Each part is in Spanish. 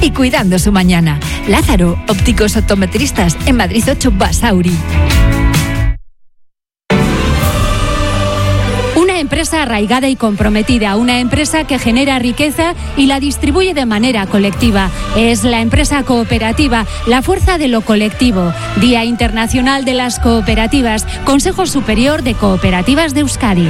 y cuidando su mañana. Lázaro, ópticos optometristas, en Madrid 8, Basauri. Una empresa arraigada y comprometida, una empresa que genera riqueza y la distribuye de manera colectiva. Es la empresa cooperativa, la fuerza de lo colectivo. Día Internacional de las Cooperativas, Consejo Superior de Cooperativas de Euskadi.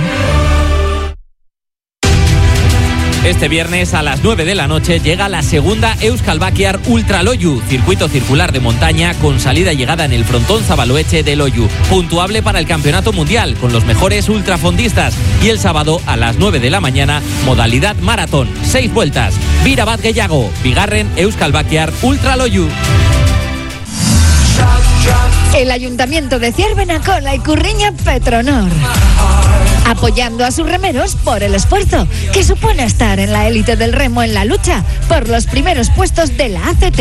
Este viernes a las 9 de la noche llega la segunda Euskal Bakiar Ultra Loiu, circuito circular de montaña con salida y llegada en el frontón Zabaloetxe de Loiu, puntuable para el campeonato mundial con los mejores ultrafondistas, y el sábado a las 9 de la mañana modalidad maratón, 6 vueltas. Bira bat gehiago, bigarren Euskal Bakiar Ultra Loiu. El Ayuntamiento de Ziérbena con la Ikurriña Petronor, apoyando a sus remeros por el esfuerzo que supone estar en la élite del remo en la lucha por los primeros puestos de la ACT.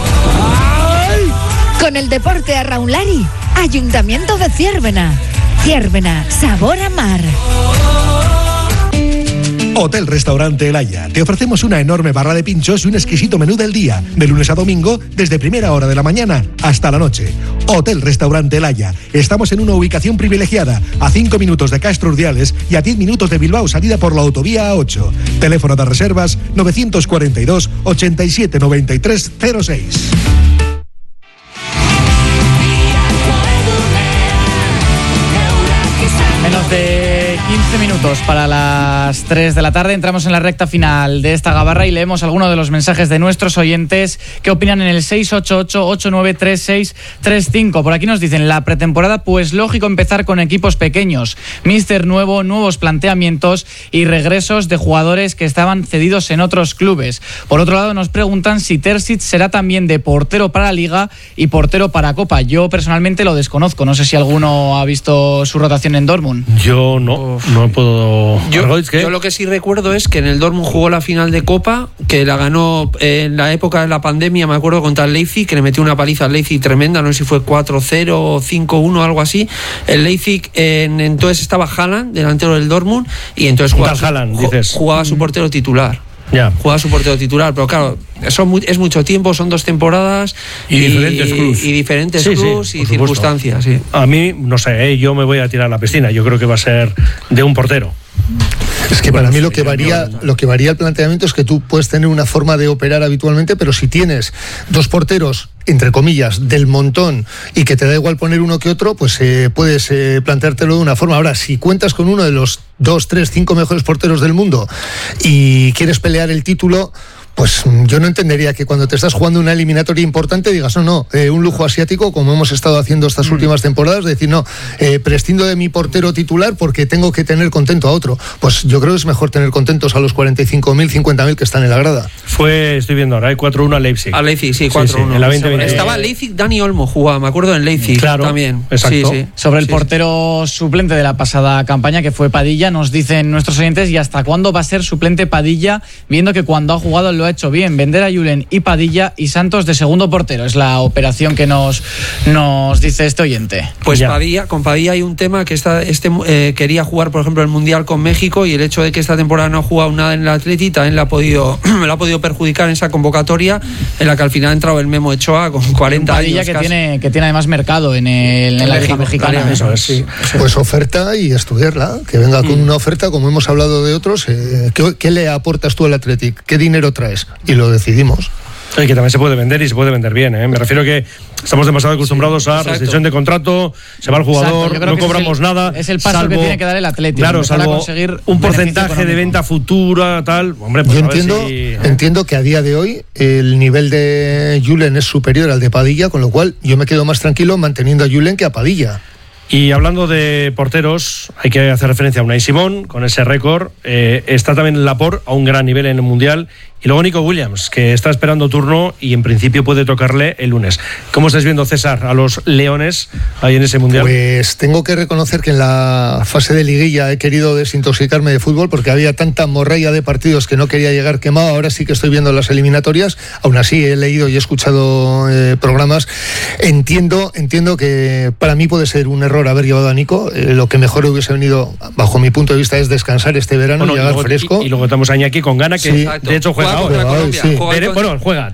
Con el deporte arraunlari, Ayuntamiento de Ziérbena. Ziérbena, sabor a mar. Hotel Restaurante El Haya. Te ofrecemos una enorme barra de pinchos y un exquisito menú del día, de lunes a domingo, desde primera hora de la mañana hasta la noche. Hotel Restaurante El Haya. Estamos en una ubicación privilegiada, a 5 minutos de Castro Urdiales y a 10 minutos de Bilbao, salida por la autovía A8. Teléfono de reservas 942 87 93 06. Menos de 15 minutos para las 3 de la tarde. Entramos en la recta final de esta gabarra y leemos algunos de los mensajes de nuestros oyentes que opinan en el 688-893635. Por aquí nos dicen: la pretemporada, pues lógico empezar con equipos pequeños, míster nuevo, nuevos planteamientos y regresos de jugadores que estaban cedidos en otros clubes. Por otro lado, nos preguntan si Terzic será también de portero para Liga y portero para Copa. Yo personalmente lo desconozco. No sé si alguno ha visto su rotación en Dortmund. Yo no puedo. Yo lo que sí recuerdo es que en el Dortmund jugó la final de Copa, que la ganó en la época de la pandemia, me acuerdo, contra el Leipzig, que le metió una paliza al Leipzig tremenda, no sé si fue 4-0 o 5-1, algo así. El Leipzig, entonces estaba Haaland, delantero del Dortmund, y entonces jugaba su portero titular. Ya. Jugaba su portero titular, pero claro, es mucho tiempo, son 2 temporadas y diferentes clubs y circunstancias. Sí. A mí, no sé, yo me voy a tirar a la piscina. Yo creo que va a ser de un portero. Es que para mí lo que varía el planteamiento es que tú puedes tener una forma de operar habitualmente, pero si tienes 2 porteros, entre comillas, del montón, y que te da igual poner uno que otro, pues puedes planteártelo de una forma. Ahora, si cuentas con uno de los 2, 3, 5 mejores porteros del mundo y quieres pelear el título, pues yo no entendería que cuando te estás jugando una eliminatoria importante digas, un lujo asiático, como hemos estado haciendo estas últimas temporadas, de decir, prescindo de mi portero titular porque tengo que tener contento a otro. Pues yo creo que es mejor tener contentos a los 45.000, 50.000 que están en la grada. Estoy viendo ahora, 4-1 a Leipzig. A Leipzig, sí, 4-1. Sí, en la 2020. Estaba Leipzig, Dani Olmo jugaba, me acuerdo, en Leipzig. Claro, también. Exacto. Sí. Sobre el portero suplente de la pasada campaña, que fue Padilla, nos dicen nuestros oyentes: ¿y hasta cuándo va a ser suplente Padilla, viendo que cuando ha jugado lo ha hecho bien? Vender a Julen y Padilla y Santos de segundo portero. Es la operación que nos dice este oyente. Pues con Padilla hay un tema que quería jugar, por ejemplo, el Mundial con México, y el hecho de que esta temporada no ha jugado nada en el Atleti también le ha podido perjudicar en esa convocatoria, en la que al final ha entrado el Memo Ochoa con 40 Padilla años. Padilla que tiene además mercado en la Liga Mexicana. Eso es. Sí. Pues oferta y estudiarla, que venga con una oferta, como hemos hablado de otros. ¿Qué le aportas tú al Athletic? ¿Qué dinero traes? Y lo decidimos. Y que también se puede vender, y se puede vender bien. Me refiero que estamos demasiado acostumbrados a rescisión de contrato, se va el jugador, no cobramos nada. Es el paso que tiene que dar el Atlético. Claro, salvo conseguir un porcentaje de venta futura, tal. Hombre, pues yo entiendo que a día de hoy el nivel de Julen es superior al de Padilla, con lo cual yo me quedo más tranquilo manteniendo a Julen que a Padilla. Y hablando de porteros, hay que hacer referencia a Unai Simón, con ese récord. Está también Laporte a un gran nivel en el Mundial. Y luego Nico Williams, que está esperando turno y en principio puede tocarle el lunes. ¿Cómo estáis viendo, César, a los leones ahí en ese Mundial? Pues tengo que reconocer que en la fase de liguilla he querido desintoxicarme de fútbol porque había tanta morralla de partidos que no quería llegar quemado. Ahora sí que estoy viendo las eliminatorias. Aún así he leído y he escuchado programas. Entiendo que para mí puede ser un error haber llevado a Nico. Lo que mejor hubiese venido, bajo mi punto de vista, es descansar este verano y llegar fresco. Y luego estamos a Iñaki con gana, que de hecho juega ahora. Sí. Juega